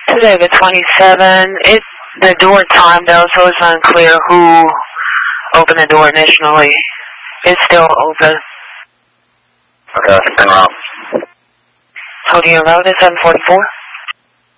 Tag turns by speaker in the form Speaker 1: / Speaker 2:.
Speaker 1: Today the 27th. It's the door time though, so it's unclear who opened the door initially. It's still open.
Speaker 2: Okay, hang on.
Speaker 1: Holding your load at 744.